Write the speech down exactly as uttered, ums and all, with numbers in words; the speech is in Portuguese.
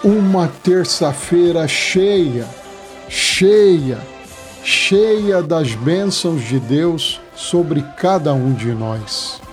uma terça-feira cheia, cheia, cheia das bênçãos de Deus sobre cada um de nós.